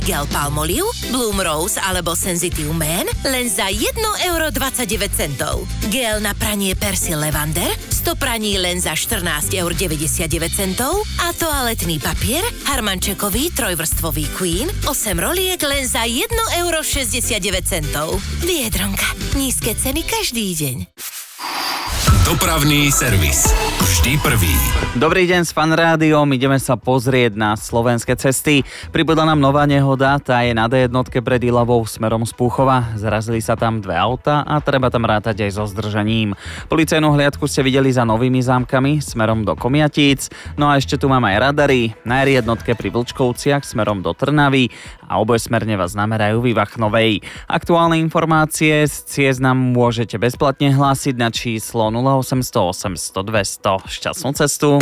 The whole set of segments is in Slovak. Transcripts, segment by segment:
Gel Palmolive, Bloom Rose alebo Sensitive Man len za 1,29 €. Gel na pranie Persil Levander 100 praní len za 14,99 € a toaletný papier Harmančekový trojvrstvový Queen 8 roliek len za 1,69 €. Biedronka. Nízke ceny každý deň. Dopravný servis. Vždy prvý. Dobrý deň s Fan Rádiom, ideme sa pozrieť na slovenské cesty. Pribudla nám nová nehoda, tá je na D1 pred Ilavou smerom z Púchova. Zrazili sa tam dve auta a treba tam rátať aj so zdržaním. Policajnú hliadku ste videli za Novými Zámkami smerom do Komiatíc. No a ešte tu mám aj radary na R1 pri Vlčkovciach smerom do Trnavy a obojsmerne vás namerajú v Vachnovej. Aktuálne informácie z ciest nám môžete bezplatne hlásiť na číslo 0800 800 200. Šťastnú cestu.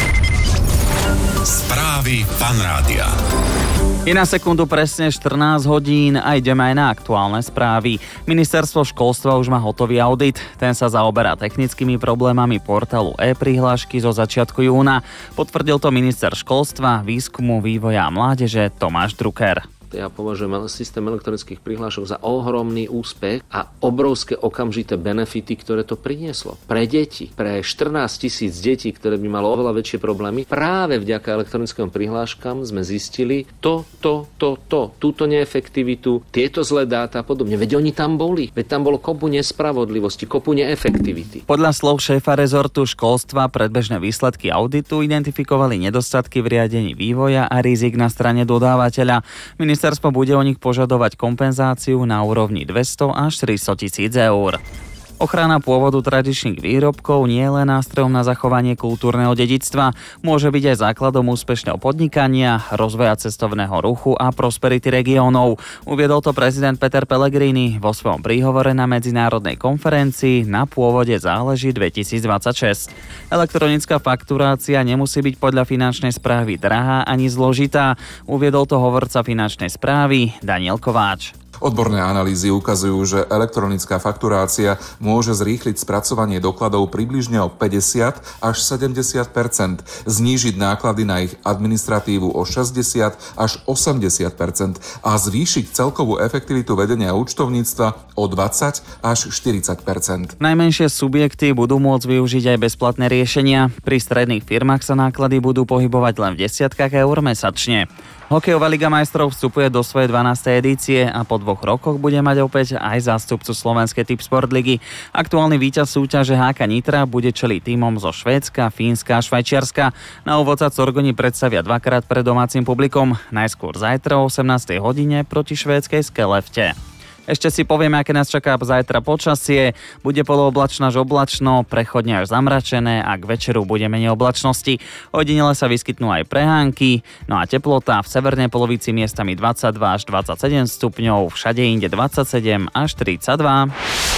Správy Fan Rádia. Je na sekundu presne 14 hodín a ideme aj na aktuálne správy. Ministerstvo školstva už má hotový audit. Ten sa zaoberá technickými problémami portálu e-prihlášky zo začiatku júna. Potvrdil to minister školstva, výskumu, vývoja a mládeže Tomáš Drucker. Ja považujem systém elektronických prihlášok za ohromný úspech a obrovské okamžité benefity, ktoré to prinieslo. Pre deti, pre 14 000 detí, ktoré by malo oveľa väčšie problémy, práve vďaka elektronickým prihláškam sme zistili túto neefektivitu, tieto zlé dáta a podobne. Veď oni tam boli. Veď tam bolo kopu nespravodlivosti, kopu neefektivity. Podľa slov šéfa rezortu školstva predbežné výsledky auditu identifikovali nedostatky v riadení vývoja a rizik na strane dodávateľa. Ministerstvo bude o nich požadovať kompenzáciu na úrovni 200 až 300 000 eur. Ochrana pôvodu tradičných výrobkov nie je len nástrojom na zachovanie kultúrneho dedičstva, môže byť aj základom úspešného podnikania, rozvoja cestovného ruchu a prosperity regiónov. Uviedol to prezident Peter Pellegrini vo svojom príhovore na medzinárodnej konferencii Na pôvode záleží 2026. Elektronická fakturácia nemusí byť podľa finančnej správy drahá ani zložitá, uviedol to hovorca finančnej správy Daniel Kováč. Odborné analýzy ukazujú, že elektronická fakturácia môže zrýchliť spracovanie dokladov približne o 50 až 70%, znížiť náklady na ich administratívu o 60 až 80% a zvýšiť celkovú efektivitu vedenia účtovníctva o 20 až 40%. Najmenšie subjekty budú môcť využiť aj bezplatné riešenia. Pri stredných firmách sa náklady budú pohybovať len v desiatkách eur mesačne. Hokejová Liga majstrov vstupuje do svojej 12. edície a po 2 rokoch bude mať opäť aj zástupcu Slovenskej Tipsport ligy. Aktuálny víťaz súťaže HK Nitra bude čeliť tímom zo Švédska, Fínska a Švajčiarska. Na úvod sa Corgoni predstavia dvakrát pred domácim publikom, najskôr zajtra o 18. hodine proti švédskej Skellefte. Ešte si povieme, aké nás čaká zajtra počasie. Bude polooblačno až oblačno, prechodne až zamračené a k večeru bude menej oblačnosti. Ojedinele sa vyskytnú aj prehánky, no a teplota v severnej polovici miestami 22 až 27 stupňov, všade inde 27 až 32.